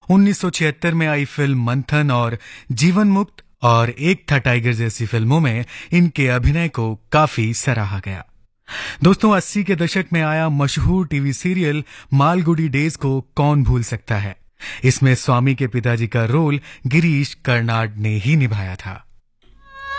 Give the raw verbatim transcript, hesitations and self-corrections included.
उन्नीस सौ छिहत्तर में आई फिल्म मंथन और जीवन मुक्त और एक था टाइगर जैसी फिल्मों में इनके अभिनय को काफी सराहा गया। दोस्तों, अस्सी के दशक में आया मशहूर टीवी सीरियल मालगुडी डेज को कौन भूल सकता है। इसमें स्वामी के पिताजी का रोल गिरीश कर्नाड ने ही निभाया था।